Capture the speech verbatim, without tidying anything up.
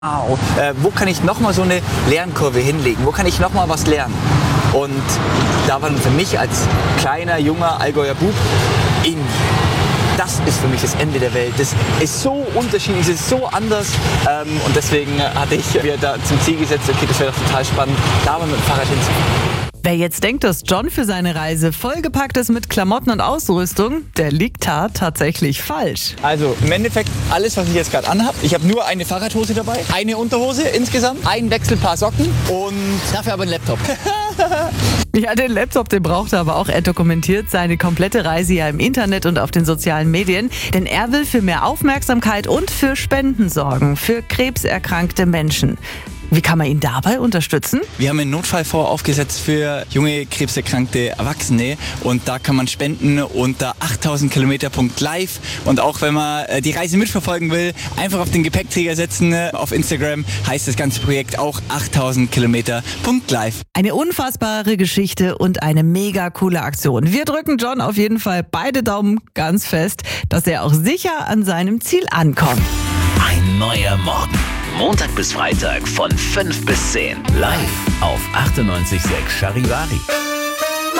wow, äh, wo kann ich nochmal so eine Lernkurve hinlegen? Wo kann ich nochmal was lernen? Und da war dann für mich als kleiner, junger Allgäuer Bub Indien. Das ist für mich das Ende der Welt. Das ist so unterschiedlich, es ist so anders. Ähm, und deswegen hatte ich mir da zum Ziel gesetzt, okay, das wäre doch total spannend, da mal mit dem Fahrrad hinzufahren. Wer jetzt denkt, dass John für seine Reise vollgepackt ist mit Klamotten und Ausrüstung, der liegt da tatsächlich falsch. Also im Endeffekt alles, was ich jetzt gerade anhabe. Ich habe nur eine Fahrradhose dabei, eine Unterhose insgesamt, ein Wechselpaar Socken und dafür aber einen Laptop. Ja, den Laptop, den braucht er aber auch. Er dokumentiert seine komplette Reise ja im Internet und auf den sozialen Medien. Denn er will für mehr Aufmerksamkeit und für Spenden sorgen, für krebserkrankte Menschen. Wie kann man ihn dabei unterstützen? Wir haben einen Notfallfonds aufgesetzt für junge, krebserkrankte Erwachsene und da kann man spenden unter achttausend Kilometer Punkt live und auch wenn man die Reise mitverfolgen will, einfach auf den Gepäckträger setzen. Auf Instagram heißt das ganze Projekt auch achttausend Kilometer Punkt live. Eine unfassbare Geschichte und eine mega coole Aktion. Wir drücken John auf jeden Fall beide Daumen ganz fest, dass er auch sicher an seinem Ziel ankommt. Ein neuer Morgen. Montag bis Freitag von fünf bis zehn. Live auf achtundneunzig Komma sechs Charivari.